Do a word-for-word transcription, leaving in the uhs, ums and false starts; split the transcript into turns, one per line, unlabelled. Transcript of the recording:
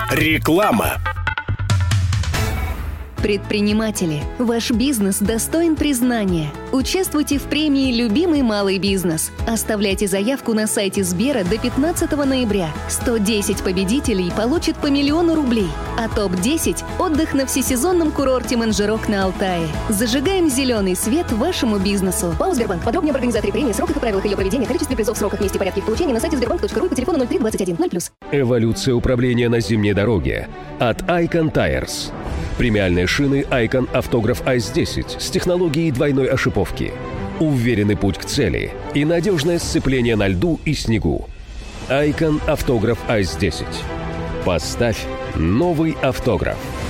Реклама.
Предприниматели, ваш бизнес достоин признания. Участвуйте в премии «Любимый малый бизнес». Оставляйте заявку на сайте Сбера до пятнадцатого ноября. сто десять победителей получат по миллиону рублей. А топ десять – отдых на всесезонном курорте Манжерок на Алтае. Зажигаем зеленый свет вашему бизнесу. ПАО «Сбербанк». Подробнее об организаторе премии, сроках и правилах ее проведения, количестве призов, сроках, месте и порядке их получения на сайте сбербанк точка ру по телефону ноль три двадцать один ноль плюс.
Эволюция управления на зимней дороге от Icon Tires. Премиальные шины Icon Автограф Айс десять с технологией двойной ошиповки. Уверенный путь к цели и надежное сцепление на льду и снегу. Icon Автограф Айс десять. Поставь новый автограф.